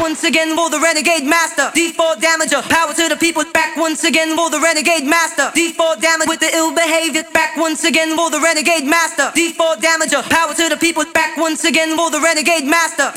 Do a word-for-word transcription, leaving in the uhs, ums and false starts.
once again for the renegade master. D four damager, power to the people. Back once again for the renegade master. D four damage with the ill behavior. Back once again for the renegade master. D four damager, power to the people. Back once again for the renegade master.